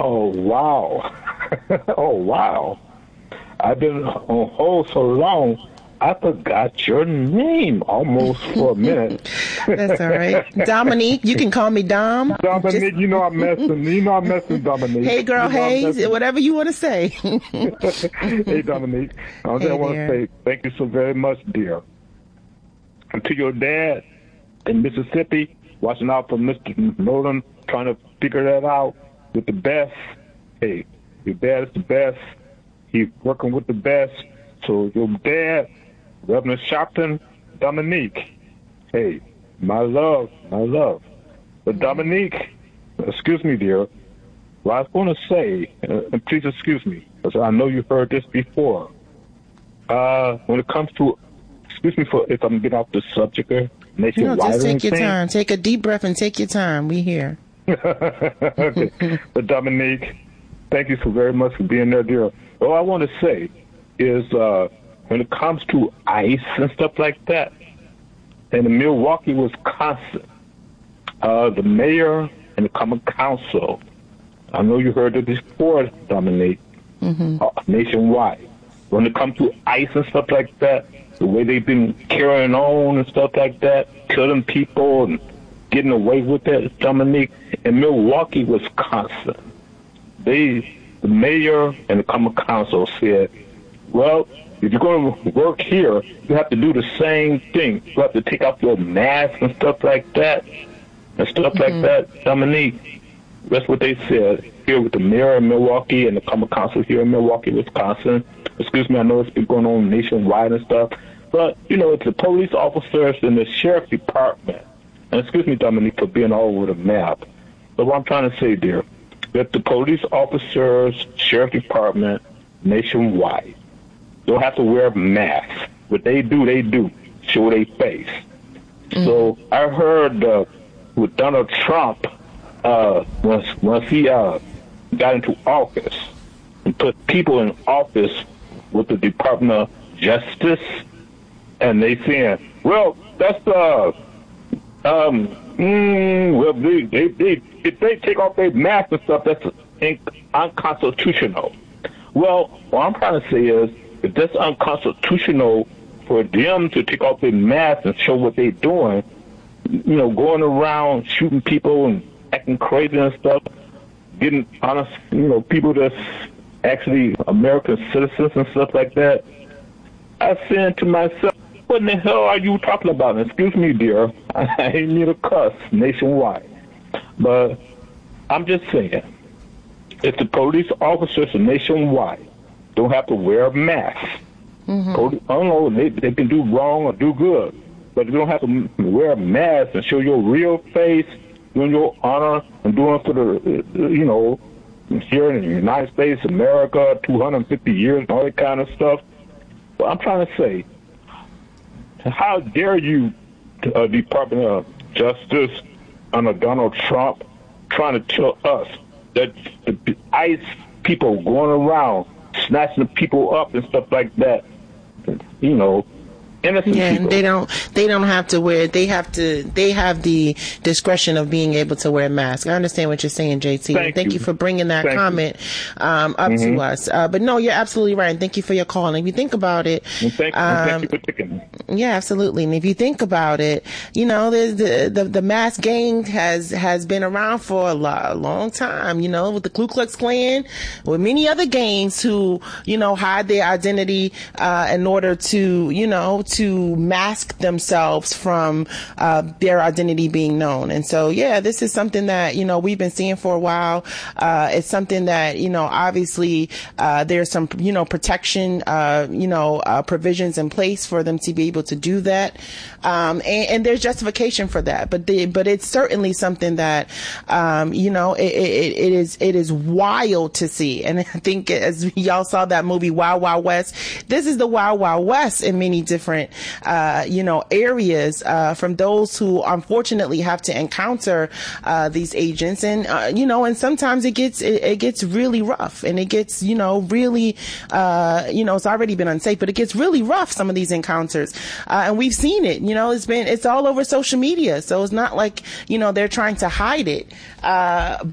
Oh, wow. Oh, wow. I've been on hold so long, I forgot your name almost for a minute. That's all right. Dominique, you can call me Dom. Dominique, you know I'm messing, Dominique. Hey, girl, hey, whatever you want to say. Hey, Dominique. I just want to say thank you so very much, dear. And to your dad in Mississippi, watching out for Mr. Nolan, trying to figure that out with the best. Hey, your dad is the best. He's working with the best. So your dad, Reverend Sharpton, Dominique, hey, my love. But Dominique, excuse me, dear, what I was going to say, and please excuse me, because I know you've heard this before. When it comes to, excuse me for if I'm getting off the subject here, nationwide. No, just take your time. Take a deep breath and take your time. We here. Okay. But Dominique, thank you so very much for being there, dear. All I want to say is when it comes to ICE and stuff like that, in Milwaukee, Wisconsin, the mayor and the common council, I know you heard it before, Dominique, nationwide. When it comes to ICE and stuff like that, the way they've been carrying on and stuff like that, killing people and getting away with that, Dominique, in Milwaukee, Wisconsin, the mayor and the common council said, well, if you're going to work here, you have to do the same thing. You have to take off your mask and stuff like that, like that, Dominique. That's what they said here with the mayor in Milwaukee and the common council here in Milwaukee, Wisconsin. Excuse me, I know it's been going on nationwide and stuff, but, you know, it's the police officers and the sheriff department. And excuse me, Dominique, for being all over the map. But what I'm trying to say, dear, that the police officers, sheriff department, nationwide, don't have to wear masks. What they do, show their face. So I heard with Donald Trump, once he got into office and put people in office with the Department of Justice, and they saying, well, that's well, if they take off their mask and stuff, that's unconstitutional. Well, what I'm trying to say is, if that's unconstitutional for them to take off their mask and show what they're doing, you know, going around shooting people and acting crazy and stuff, getting honest, you know, people that's actually American citizens and stuff like that, I said to myself, what in the hell are you talking about? And excuse me, dear, I ain't mean to cuss nationwide, but I'm just saying, if the police officers nationwide don't have to wear a mask, I don't know, they can do wrong or do good, but they don't have to wear a mask and show your real face, doing your honor and doing for the, you know, here in the United States, America, 250 years and all that kind of stuff. But I'm trying to say, how dare you, Department of Justice under Donald Trump, trying to tell us that the ICE people going around snatching people up and stuff like that, you know, innocent people. And they don't have to wear, they have the discretion of being able to wear masks. I understand what you're saying, JT. Thank you for bringing that comment up to us. But no, you're absolutely right. And thank you for your call. And if you think about it, thank you for picking me. Yeah, absolutely. And if you think about it, you know, the mask gang has been around for a long time, you know, with the Ku Klux Klan, with many other gangs who, you know, hide their identity in order to, you know, to mask themselves from their identity being known. And so, yeah, this is something that, you know, we've been seeing for a while. It's something that, you know, obviously there's some, you know, protection, provisions in place for them to be able to do that. And there's justification for that. But it's certainly something that, you know, it is wild to see. And I think as y'all saw that movie, Wild Wild West, this is the Wild Wild West in many different areas from those who unfortunately have to encounter these agents, and and sometimes it gets really rough, and it gets really it's already been unsafe, but it gets really rough, some of these encounters, and we've seen it. It's all over social media, so it's not like they're trying to hide it.